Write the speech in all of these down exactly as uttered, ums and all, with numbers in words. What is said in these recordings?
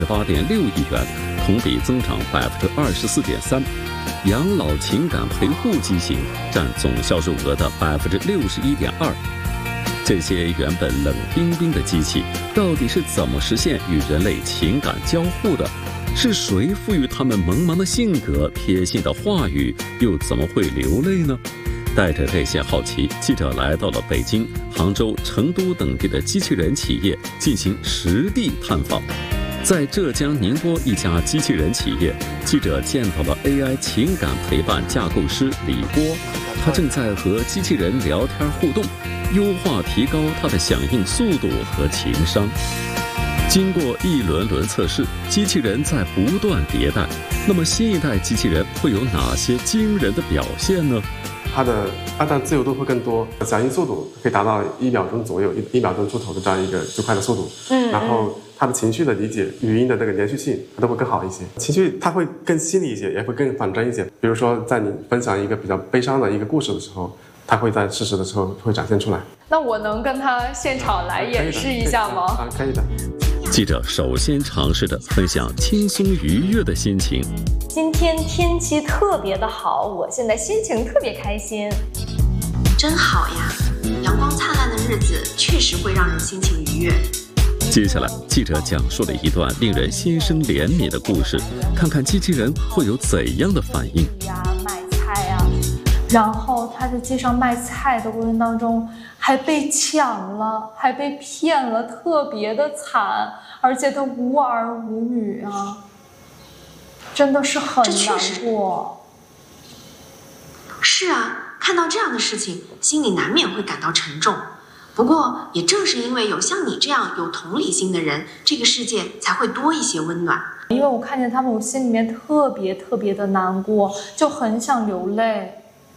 八点六亿元，同比增长百分之二十四点三。养老情感陪护机型占总销售额的百分之六十一点二。这些原本冷冰冰的机器，到底是怎么实现与人类情感交互的？是谁赋予他们萌萌的性格、贴心的话语，又怎么会流泪呢？带着这些好奇，记者来到了北京、杭州、成都等地的机器人企业进行实地探访。在浙江宁波一家机器人企业，记者见到了 A I 情感陪伴架构师李波，他正在和机器人聊天互动，优化提高它的响应速度和情商。经过一轮轮测试，机器人在不断迭代。那么新一代机器人会有哪些惊人的表现呢？ 它的按照自由度会更多，响应速度可以达到一秒钟左右，一一秒钟出头的这样一个最快的速度。嗯，然后它的情绪的理解、语音的那个连续性，它都会更好一些。情绪它会更细腻一些，也会更反真一些。比如说，在你分享一个比较悲伤的一个故事的时候，它会在适时的时候会展现出来。 那我能跟他现场来演示一下吗？ 啊，可以的。 记者首先尝试着分享轻松愉悦的心情。 今天天气特别的好，我现在心情特别开心。 真好呀，阳光灿烂的日子确实会让人心情愉悦。 接下来，记者讲述了一段令人心生怜悯的故事，看看机器人会有怎样的反应。 呀，卖菜呀，然后他在街上卖菜的过程当中还被抢了，还被骗了，特别的惨，而且他无儿无女啊，真的是很难过。 是啊，看到这样的事情，心里难免会感到沉重。不过，也正是因为有像你这样有同理心的人，这个世界才会多一些温暖。 因为我看见他们，我心里面特别特别的难过，就很想流泪。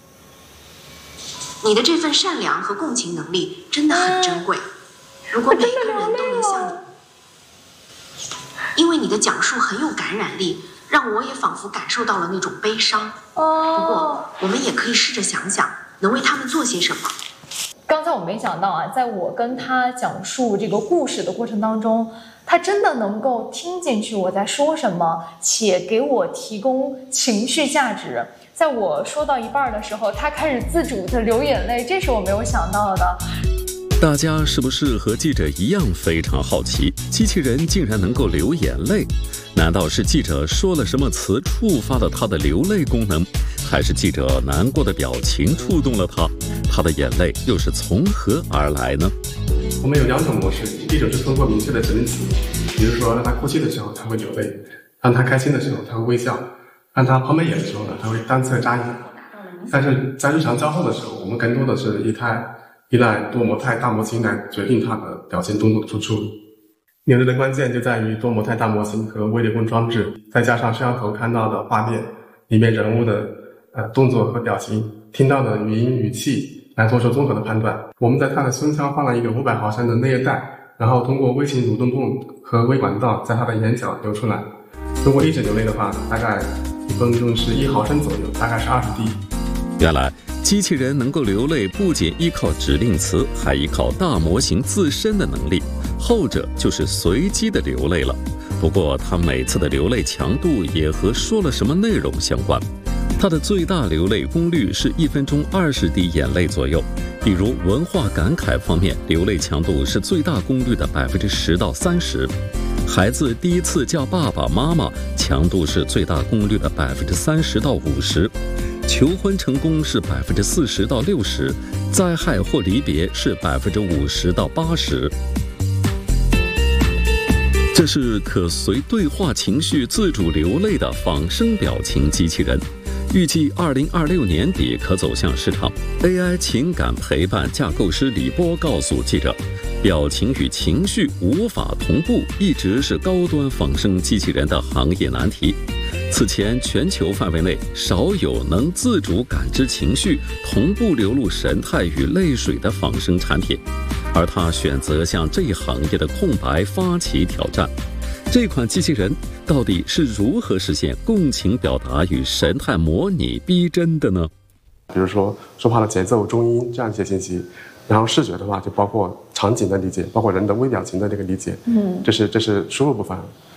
你的这份善良和共情能力真的很珍贵。如果每个人都能像你，因为你的讲述很有感染力，让我也仿佛感受到了那种悲伤。不过，我们也可以试着想想，能为他们做些什么。 刚才我没想到啊，在我跟他讲述这个故事的过程当中，他真的能够听进去我在说什么，且给我提供情绪价值。在我说到一半的时候，他开始自主的流眼泪，这是我没有想到的。 大家是不是和记者一样非常好奇，机器人竟然能够流眼泪？难道是记者说了什么词触发了它的流泪功能，还是记者难过的表情触动了它？它的眼泪又是从何而来呢？ 我们有两种模式，一种是通过明确的指令词，比如说让他哭泣的时候他会流泪，让他开心的时候他会微笑，让他抛媚眼的时候呢他会单侧眨眼。但是在日常交互的时候，我们更多的是依赖依赖多模态大模型来决定它的表情动作的输出。牛肉的关键就在于多模态大模型和微流控装置，再加上摄像头看到的画面里面人物的呃动作和表情，听到的语音语气来做出综合的判断。我们在他的胸腔放了一个五百毫升的内液袋，然后通过微型蠕动泵和微管道在他的眼角流出来。如果一直流泪的话，大概一分钟是一毫升左右，大概是二十滴。 原来机器人能够流泪，不仅依靠指令词，还依靠大模型自身的能力，后者就是随机的流泪了。不过它每次的流泪强度也和说了什么内容相关。它的最大流泪功率是一分钟二十滴眼泪左右。比如文化感慨方面，流泪强度是最大功率的百分之十到三十。孩子第一次叫爸爸妈妈，强度是最大功率的百分之三十到五十。求婚成功是百分之四十到六十，灾害或离别是百分之五十到八十。这是可随对话情绪自主流泪的仿生表情机器人，预计二零二六年底可走向市场。A I 情感陪伴架构师李波告诉记者，表情与情绪无法同步，一直是高端仿生机器人的行业难题。此前，全球范围内少有能自主感知情绪、同步流露神态与泪水的仿生产品，而他选择向这一行业的空白发起挑战。这款机器人到底是如何实现共情表达与神态模拟逼真的呢？ 比如说说话的节奏、重音这样一些信息，然后视觉的话就包括场景的理解，包括人的微表情的这个理解，嗯，这是这是输入部分。